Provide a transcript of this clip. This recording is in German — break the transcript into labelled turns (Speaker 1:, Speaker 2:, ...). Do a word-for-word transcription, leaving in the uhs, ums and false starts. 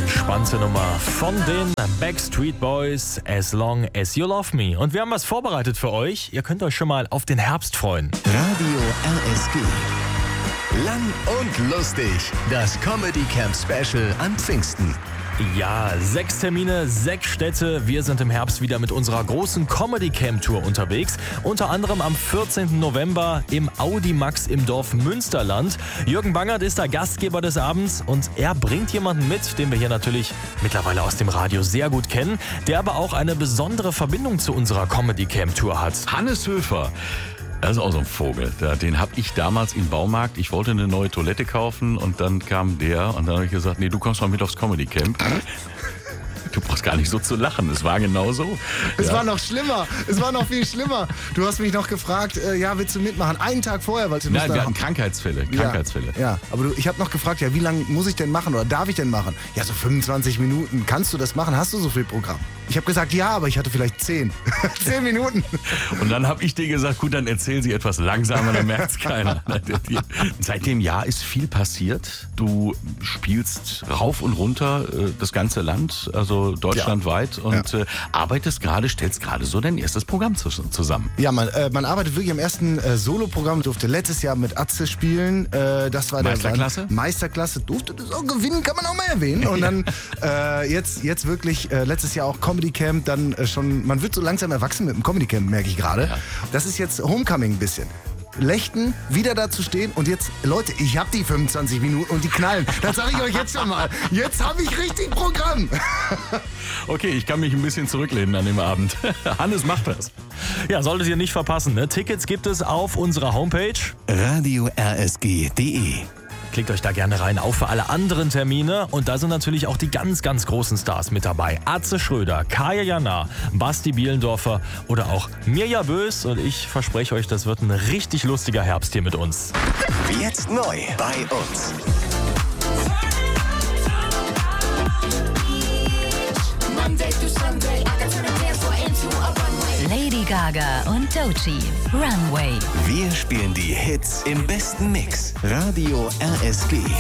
Speaker 1: entspannte Nummer von den Backstreet Boys, As Long As You Love Me. Und wir haben was vorbereitet für euch. Ihr könnt euch schon mal auf den Herbst freuen.
Speaker 2: Radio R S G. Lang und lustig. Das Comedy Camp Special an Pfingsten.
Speaker 1: Ja, sechs Termine, sechs Städte. Wir sind im Herbst wieder mit unserer großen Comedy Camp Tour unterwegs. Unter anderem am vierzehnten November im Audimax im Dorf Münsterland. Jürgen Bangert ist der Gastgeber des Abends und er bringt jemanden mit, den wir hier natürlich mittlerweile aus dem Radio sehr gut kennen, der aber auch eine besondere Verbindung zu unserer Comedy Camp Tour hat.
Speaker 3: Hannes Höfer. Das ist auch so ein Vogel. Den habe ich damals im Baumarkt. Ich wollte eine neue Toilette kaufen und dann kam der und dann habe ich gesagt, nee, du kommst mal mit aufs Comedy Camp. Du brauchst gar nicht so zu lachen. Es war genau so.
Speaker 4: Es
Speaker 3: ja.
Speaker 4: war noch schlimmer. Es war noch viel schlimmer. Du hast mich noch gefragt, äh, ja, willst du mitmachen? Einen Tag vorher, weil du
Speaker 3: Nein, wir hatten Krankheitsfälle. Krankheitsfälle.
Speaker 4: Ja, ja. Aber du, ich habe noch gefragt, ja, wie lange muss ich denn machen oder darf ich denn machen? Ja, so fünfundzwanzig Minuten. Kannst du das machen? Hast du so viel Programm? Ich habe gesagt, ja, aber ich hatte vielleicht zehn. zehn Minuten.
Speaker 3: Und dann habe ich dir gesagt, gut, dann erzähl sie etwas langsamer, dann merkt es keiner. Seit dem Jahr ist viel passiert. Du spielst rauf und runter äh, das ganze Land, also deutschlandweit ja. und ja. Äh, arbeitest gerade, stellst gerade so dein erstes Programm zu, zusammen.
Speaker 4: Ja, man, äh, man arbeitet wirklich am ersten äh, Solo-Programm. Durfte letztes Jahr mit Atze spielen. Äh, das war
Speaker 3: Meisterklasse?
Speaker 4: Der Meisterklasse. Durfte das auch gewinnen, kann man auch mal erwähnen. Und dann äh, jetzt, jetzt wirklich äh, letztes Jahr auch Comedy Camp, dann äh, schon, man wird so langsam erwachsen mit dem Comedy Camp, merke ich gerade. Ja. Das ist jetzt Homecoming ein bisschen. Lechten, wieder da zu stehen und jetzt, Leute, ich hab die fünfundzwanzig Minuten und die knallen. Das sage ich euch jetzt schon mal. Jetzt habe ich richtig Programm.
Speaker 3: Okay, ich kann mich ein bisschen zurücklehnen an dem Abend. Hannes macht das.
Speaker 1: Ja, solltet ihr nicht verpassen. Ne? Tickets gibt es auf unserer Homepage
Speaker 2: radio r s g punkt d e.
Speaker 1: Klickt euch da gerne rein, auch für alle anderen Termine. Und da sind natürlich auch die ganz, ganz großen Stars mit dabei. Atze Schröder, Kaya Jana, Basti Bielendorfer oder auch Mirja Bös. Und ich verspreche euch, das wird ein richtig lustiger Herbst hier mit uns.
Speaker 2: Jetzt neu bei uns.
Speaker 5: Lady Gaga und Doechii, Runway.
Speaker 2: Wir spielen die Hits im besten Mix. Radio R S G.